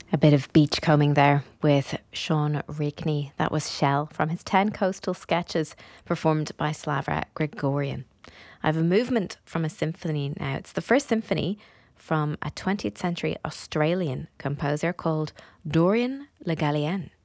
A bit of beachcombing there with Sean Rigney. That was Shell from his 10 Coastal Sketches, performed by Slavra Grigorian. I have a movement from a symphony now. It's the first symphony from a 20th century Australian composer called Dorian Le Gallienne.